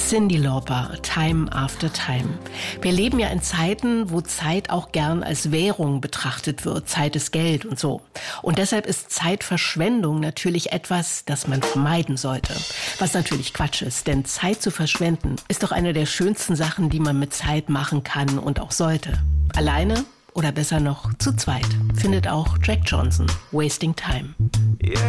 Cyndi Lauper, Time After Time. Wir leben ja in Zeiten, wo Zeit auch gern als Währung betrachtet wird. Zeit ist Geld und so. Und deshalb ist Zeitverschwendung natürlich etwas, das man vermeiden sollte. Was natürlich Quatsch ist, denn Zeit zu verschwenden ist doch eine der schönsten Sachen, die man mit Zeit machen kann und auch sollte. Alleine oder besser noch zu zweit, findet auch Jack Johnson, Wasting Time. Yeah.